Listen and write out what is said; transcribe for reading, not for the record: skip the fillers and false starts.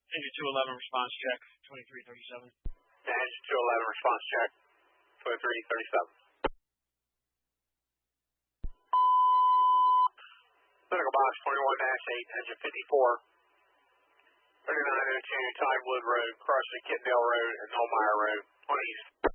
Engine 211 response check, 2337. Engine 211 response check, 2337. Medical box 21-8, engine 54. 3902 Tidewood Road, crossing Kittendale Road and Holmeyer Road, 20 East.